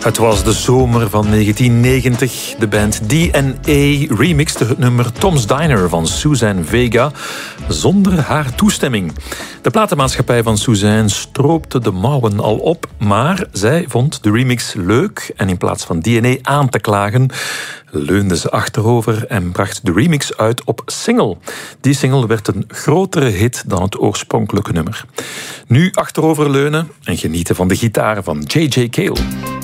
Het was de zomer van 1990. De band DNA remixte het nummer Tom's Diner van Suzanne Vega zonder haar toestemming. De platenmaatschappij van Suzanne stroopte de mouwen al op, maar zij vond de remix leuk en in plaats van DNA aan te klagen, leunde ze achterover en bracht de remix uit op single. Die single werd een grotere hit dan het oorspronkelijke nummer. Nu achteroverleunen en genieten van de gitaar van J.J. Cale.